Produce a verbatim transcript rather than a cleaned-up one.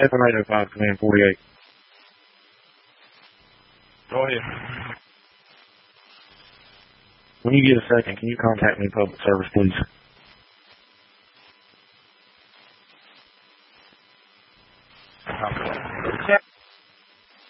seven eight oh five, Command forty-eight. Go ahead. When you get a second, can you contact me in public service, please? Uh-huh.